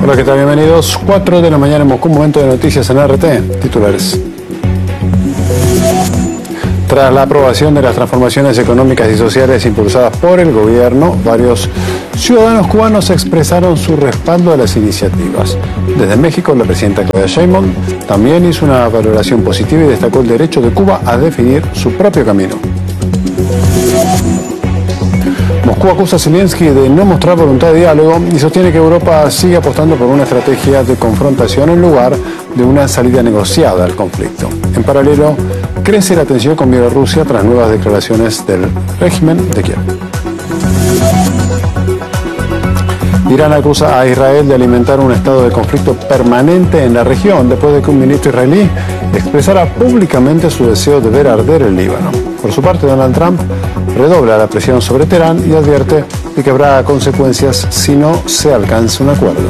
Hola, ¿qué tal? Bienvenidos. 4 de la mañana en Moscú, momento de noticias en RT. Titulares. Tras la aprobación de las transformaciones económicas y sociales impulsadas por el gobierno, varios ciudadanos cubanos expresaron su respaldo a las iniciativas. Desde México, la presidenta Claudia Sheinbaum también hizo una valoración positiva y destacó el derecho de Cuba a definir su propio camino. Moscú acusa a Zelensky de no mostrar voluntad de diálogo y sostiene que Europa sigue apostando por una estrategia de confrontación en lugar de una salida negociada al conflicto. En paralelo, crece la tensión con Bielorrusia tras nuevas declaraciones del régimen de Kiev. Irán acusa a Israel de alimentar un estado de conflicto permanente en la región después de que un ministro israelí expresara públicamente su deseo de ver arder el Líbano. Por su parte, Donald Trump redobla la presión sobre Teherán y advierte de que habrá consecuencias si no se alcanza un acuerdo.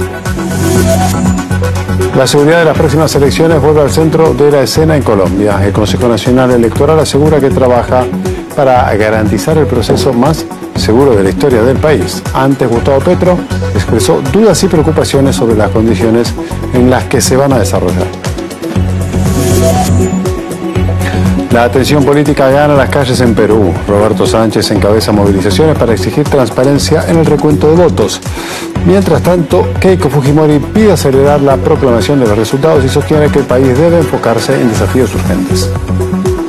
La seguridad de las próximas elecciones vuelve al centro de la escena en Colombia. El Consejo Nacional Electoral asegura que trabaja para garantizar el proceso más seguro de la historia del país. Antes, Gustavo Petro expresó dudas y preocupaciones sobre las condiciones en las que se van a desarrollar. La tensión política gana las calles en Perú. Roberto Sánchez encabeza movilizaciones para exigir transparencia en el recuento de votos. Mientras tanto, Keiko Fujimori pide acelerar la proclamación de los resultados y sostiene que el país debe enfocarse en desafíos urgentes.